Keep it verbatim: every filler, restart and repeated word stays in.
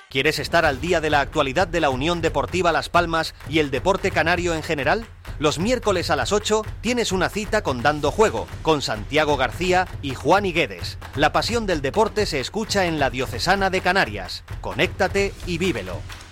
¿Quieres estar al día de la actualidad de la Unión Deportiva Las Palmas y el deporte canario en general? Los miércoles a las ocho tienes una cita con Dando Juego, con Santiago García y Juan Higuedes. La pasión del deporte se escucha en la Diocesana de Canarias. Conéctate y vívelo.